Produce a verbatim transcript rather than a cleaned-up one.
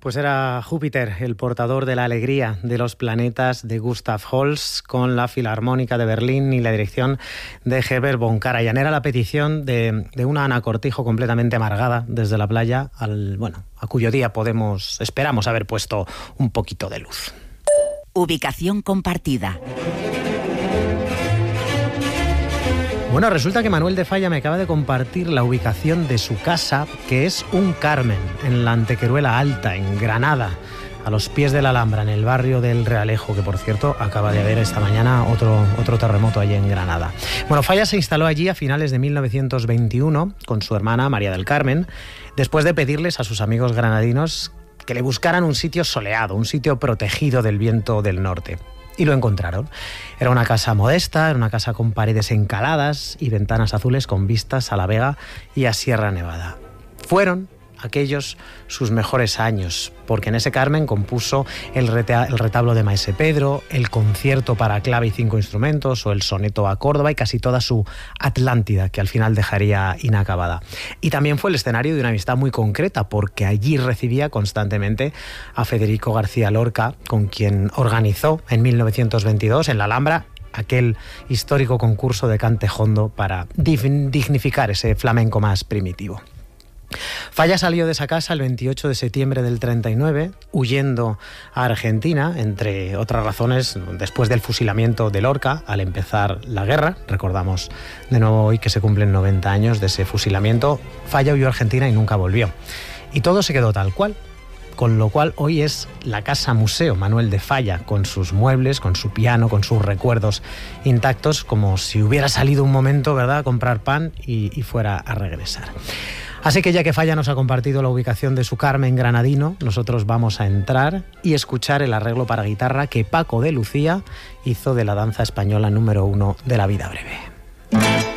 Pues era Júpiter, el portador de la alegría de los planetas de Gustav Holst, con la Filarmónica de Berlín y la dirección de Herbert von Karajan. Era la petición de, de una Ana Cortijo completamente amargada desde la playa, al, bueno, a cuyo día podemos, esperamos haber puesto un poquito de luz. Ubicación compartida. Bueno, resulta que Manuel de Falla me acaba de compartir la ubicación de su casa, que es un Carmen, en la Antequeruela Alta, en Granada, a los pies de la Alhambra, en el barrio del Realejo, que por cierto acaba de haber esta mañana otro, otro terremoto allí en Granada. Bueno, Falla se instaló allí a finales de mil novecientos veintiuno con su hermana María del Carmen, después de pedirles a sus amigos granadinos que le buscaran un sitio soleado, un sitio protegido del viento del norte. Y lo encontraron. Era una casa modesta, era una casa con paredes encaladas y ventanas azules con vistas a La Vega y a Sierra Nevada. Fueron aquellos sus mejores años, porque en ese Carmen compuso el, reta- el retablo de Maese Pedro, el concierto para clave y cinco instrumentos, o el soneto a Córdoba y casi toda su Atlántida, que al final dejaría inacabada. Y también fue el escenario de una amistad muy concreta, porque allí recibía constantemente a Federico García Lorca, con quien organizó en mil novecientos veintidós en la Alhambra aquel histórico concurso de cante jondo para dignificar ese flamenco más primitivo. Falla salió de esa casa el veintiocho de septiembre del treinta y nueve, huyendo a Argentina, entre otras razones, después del fusilamiento de Lorca al empezar la guerra. Recordamos de nuevo hoy que se cumplen noventa años de ese fusilamiento. Falla huyó a Argentina y nunca volvió. Y todo se quedó tal cual, con lo cual hoy es la Casa Museo Manuel de Falla, con sus muebles, con su piano, con sus recuerdos intactos, como si hubiera salido un momento, ¿verdad?, a comprar pan y, y fuera a regresar. Así que ya que Falla nos ha compartido la ubicación de su Carmen granadino, nosotros vamos a entrar y escuchar el arreglo para guitarra que Paco de Lucía hizo de la danza española número uno de La vida breve.